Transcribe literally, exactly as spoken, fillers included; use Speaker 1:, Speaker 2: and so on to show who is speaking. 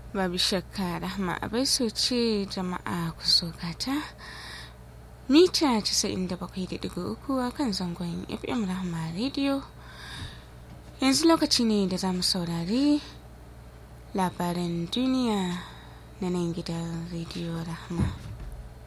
Speaker 1: babu shakka Rahma Abaiso ce jama'a ku so gata mita casa'in da bakwai da ɗigo uku a kan zangon F M Rahma Radio. Yanzu lokaci ne da za mu saurari labaran duniya na nan gidan Radio Rahma.